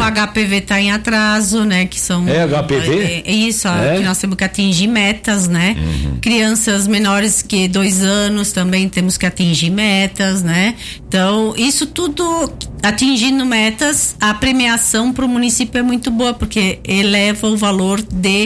HPV está em atraso, né? Que são... HPV? Que nós temos que atingir metas, né? Crianças menores que 2 anos também temos que atingir metas, né? Então, isso tudo atingindo metas, a premiação para o município é muito boa, porque eleva o valor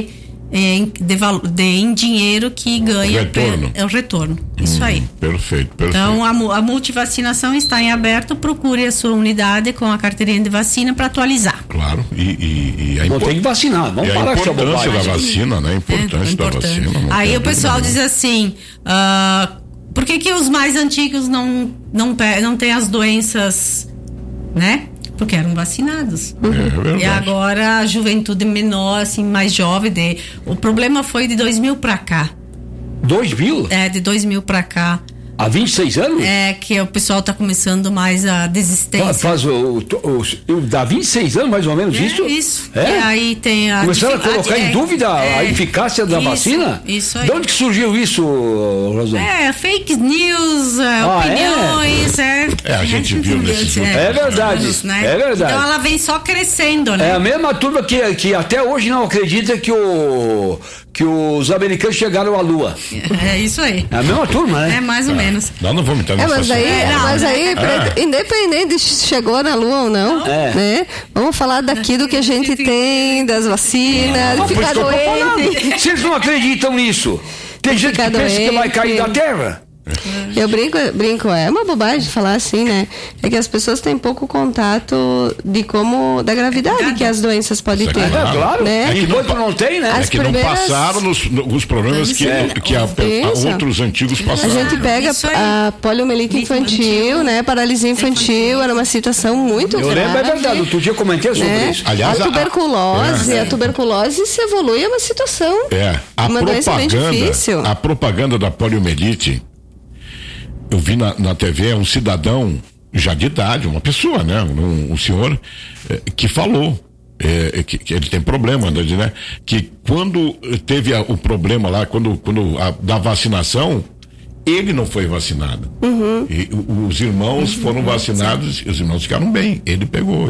em dinheiro que ganha. Retorno. É o retorno. Isso aí. Perfeito. Então, a multivacinação está em aberto. Procure a sua unidade com a carteirinha de vacina para atualizar. Claro. E tem que vacinar. Vamos parar com essa bobagem. A importância da vacina, né? A importância da vacina. Aí o pessoal diz assim, por que os mais antigos não têm as doenças, né? Porque eram vacinados. E agora a juventude menor, assim, mais jovem, o problema foi de 2000 para cá. 2000? De 2000 para cá. Há 26 anos? Que o pessoal está começando mais a desistência. Dá 26 anos, mais ou menos, isso? Isso. E aí tem começaram a colocar em dúvida a eficácia da vacina? Isso aí. De onde que surgiu isso, Rosane? Fake news, opiniões, a gente viu nesses É verdade, anos, né? É verdade. Então ela vem só crescendo, né? É a mesma turma que até hoje não acredita que os americanos chegaram à Lua. É isso aí. É a mesma turma, né? É mais ou menos. Nós não vamos entrar nessa mas aí, independente se chegou na Lua ou não, né? Vamos falar daqui do que a gente tem, das vacinas, ficar doente. Se eles não acreditam nisso, tem gente que pensa que vai cair da Terra. Eu brinco, é uma bobagem falar assim, né? É que as pessoas têm pouco contato da gravidade que as doenças podem ter. Claro, né? Enquanto não tem, né? Não passaram os problemas que outros antigos passaram. A gente pega a poliomielite infantil, né? Paralisia infantil, era uma situação muito grave. Eu lembro, é verdade, outro dia eu comentei sobre isso. Aliás, a tuberculose se evolui, é uma situação, uma doença bem difícil. A propaganda da poliomielite, eu vi na TV um cidadão já de idade, uma pessoa, né? Um senhor que falou que ele tem problema, né? Que quando teve o problema lá, da vacinação, ele não foi vacinado. E os irmãos foram vacinados e os irmãos ficaram bem. Ele pegou.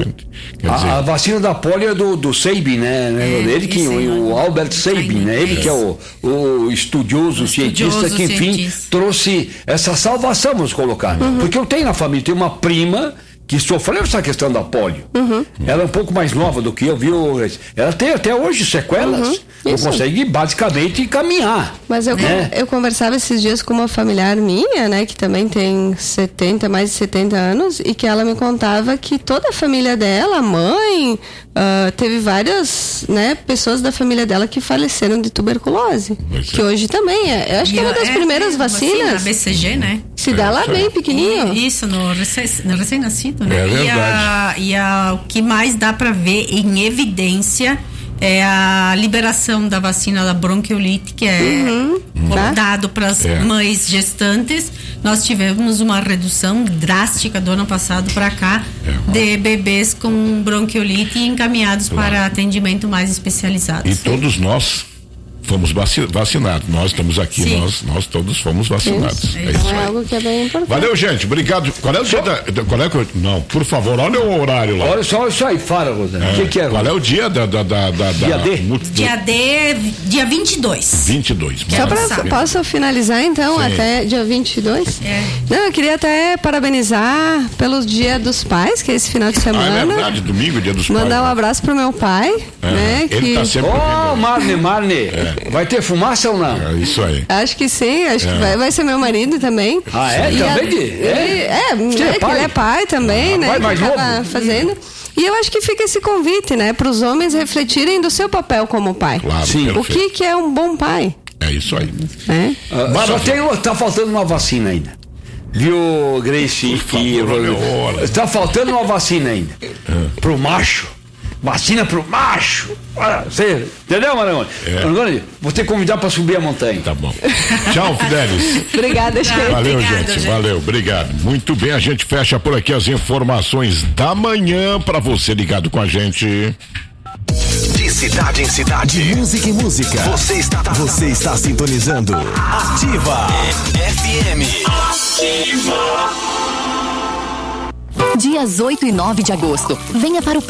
A vacina da polio é do Sabin, né? O Albert Sabin, né? Ele que é o estudioso cientista que, enfim, trouxe essa salvação, vamos colocar. Porque eu tenho na família, tenho uma prima que sofreu essa questão da polio. Ela é um pouco mais nova do que eu, viu? Ela tem até hoje sequelas. Não consegue basicamente caminhar. Mas eu conversava esses dias com uma familiar minha, né, que também tem mais de 70 anos, e que ela me contava que toda a família dela, a mãe, teve várias, né, pessoas da família dela que faleceram de tuberculose. Que hoje também eu acho que é uma das primeiras vacinas. A BCG, né? Se dá lá bem pequenininho. Isso, no recém-nascido, né? É verdade. O que mais dá para ver em evidência é a liberação da vacina da bronquiolite, que é dado para as mães gestantes. Nós tivemos uma redução drástica do ano passado para cá de bebês com bronquiolite encaminhados para atendimento mais especializado. E todos nós fomos vacinados. Nós estamos aqui, nós todos fomos vacinados. É isso aí. Algo que é bem importante. Valeu, gente. Obrigado. Qual é o dia Não, por favor, olha o horário lá. Olha só isso aí, fala, Rosane. O que é? Qual é o dia da Dia D? Dia D, dia 22. 22. Posso finalizar então? Sim. Até dia 22? Não, eu queria até parabenizar pelo Dia dos Pais, que é esse final de semana. É verdade, domingo, Dia dos Pais. Mandar um abraço pro meu pai, né? Ele tá sempre Marne. Vai ter fumaça ou não? É isso aí. Acho que sim, acho que vai ser meu marido também. Ah, é? Também? Ele é pai também, né? Mais novo. Fazendo. E eu acho que fica esse convite, né? Para os homens refletirem do seu papel como pai. Claro, sim. O que é um bom pai? É isso aí. Tá faltando uma vacina ainda. Viu, Grace? Tá faltando uma vacina ainda. Pro macho. Vacina pro macho. Você entendeu, Marangoni? Marangoni, vou te convidar para subir a montanha. Tá bom. Tchau, Fidelis. Obrigada, gente. Valeu, gente. Valeu, obrigado. Muito bem, a gente fecha por aqui as informações da manhã para você ligado com a gente. De cidade em cidade. De música em música. Você está sintonizando Ativa FM. Dias 8 e 9 de agosto. Venha para o